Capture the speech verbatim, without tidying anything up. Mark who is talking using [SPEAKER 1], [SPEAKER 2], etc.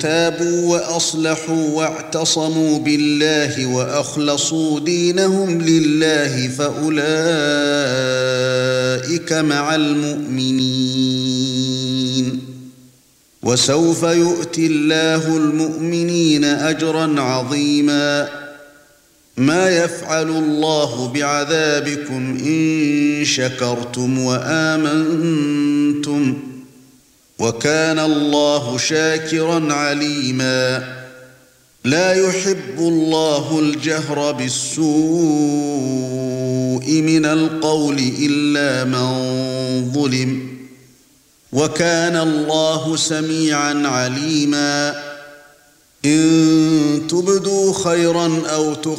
[SPEAKER 1] تابوا وأصلحوا واعتصموا بالله وأخلصوا دينهم لله فأولئك مع المؤمنين وسوف يؤتي الله المؤمنين أجرا عظيما ما يفعل الله بعذابكم إن شكرتم وآمنتم وكان الله شاكرا عليما لا يحب الله الجهر بالسوء من القول إلا من ظلم وكان الله سميعا عليما إن تبدوا خيرا أو تخفوا